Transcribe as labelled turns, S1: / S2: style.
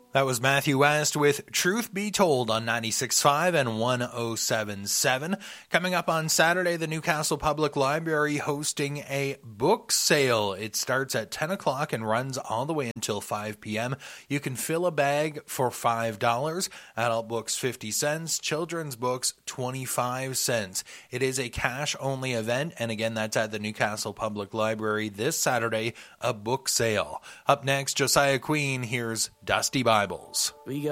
S1: That was Matthew West with Truth Be Told on 96.5 and 107.7. Coming up on Saturday, the Newcastle Public Library hosting a book sale. It starts at 10 o'clock and runs all the way until 5 p.m. You can fill a bag for $5, adult books 50 cents, children's books 25 cents. It is a cash-only event, and again, that's at the Newcastle Public Library this Saturday, a book sale. Up next, Josiah Queen, here's Dusty Bibles.
S2: We got